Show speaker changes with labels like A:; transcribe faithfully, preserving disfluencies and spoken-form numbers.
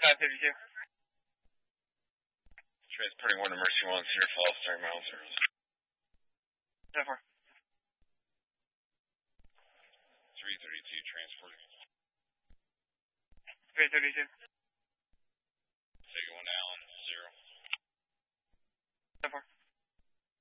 A: five fifty-two.
B: Transporting one to Mercy One, Cedar Falls, thirty miles early.
A: ten four.
B: three thirty-two, transporting.
A: three thirty-two.
B: Second one, Allen, zero.
A: ten four.